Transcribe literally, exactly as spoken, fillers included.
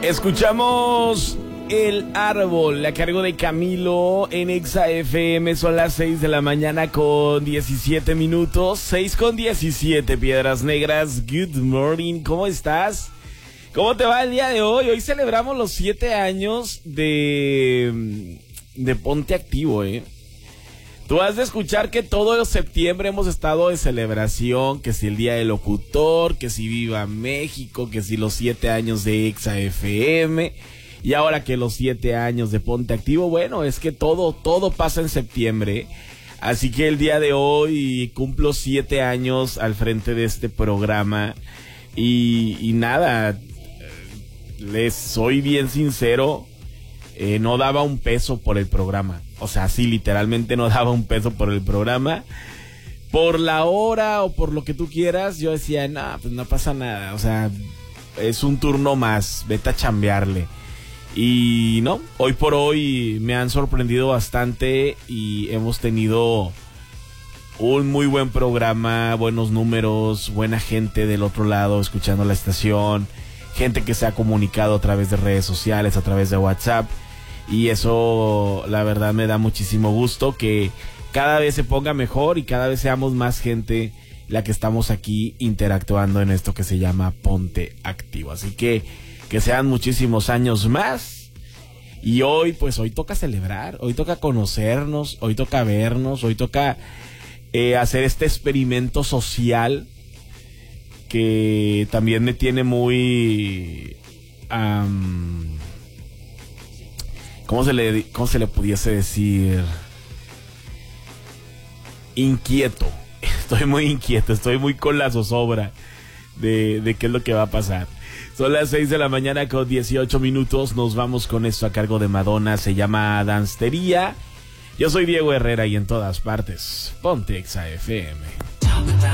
Escuchamos El Árbol, a cargo de Camilo en Exa F M. Son las seis de la mañana con diecisiete minutos. seis con diecisiete, Piedras Negras. Good morning, ¿cómo estás? ¿Cómo te va el día de hoy? Hoy celebramos los siete años de, de Ponte Activo, ¿eh? Tú has de escuchar que todo el septiembre hemos estado de celebración, que si el Día del Locutor, que si Viva México, que si los siete años de Exa F M, y ahora que los siete años de Ponte Activo. Bueno, es que todo, todo pasa en septiembre, así que el día de hoy cumplo siete años al frente de este programa, y, y nada, les soy bien sincero, eh, no daba un peso por el programa. O sea, sí, literalmente no daba un peso por el programa. Por la hora o por lo que tú quieras, yo decía, no, nah, pues no pasa nada. O sea, es un turno más, vete a chambearle. Y no, hoy por hoy me han sorprendido bastante y hemos tenido un muy buen programa, buenos números, buena gente del otro lado escuchando la estación, gente que se ha comunicado a través de redes sociales, a través de WhatsApp. Y eso, la verdad, me da muchísimo gusto que cada vez se ponga mejor y cada vez seamos más gente la que estamos aquí interactuando en esto que se llama Ponte Activo. Así que, que sean muchísimos años más. Y hoy, pues hoy toca celebrar, hoy toca conocernos, hoy toca vernos, hoy toca eh, hacer este experimento social que también me tiene muy... Um, ¿Cómo se le, cómo se le pudiese decir? Inquieto. Estoy muy inquieto, estoy muy con la zozobra de, de qué es lo que va a pasar. Son las seis de la mañana con dieciocho minutos. Nos vamos con esto a cargo de Madonna. Se llama Dancetería. Yo soy Diego Herrera y en todas partes Ponte Exa F M.